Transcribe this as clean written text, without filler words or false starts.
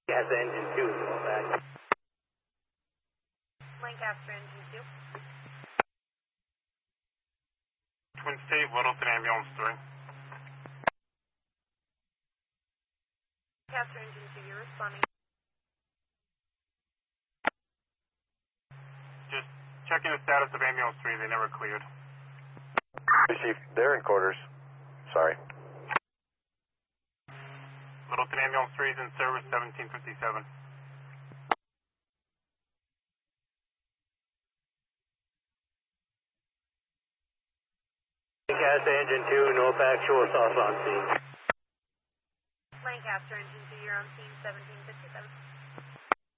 Gas engine 2, go back. Lancaster engine 2. Twin State, Littleton ambulance 3. Lancaster engine 2, you're responding. Just checking the status of ambulance 3, they never cleared. Chief, they're in quarters. Sorry. Littleton ambulance 3 is in service, 1757. Lancaster engine 2, no actual assault on scene. Lancaster engine 2, you're on scene 1757.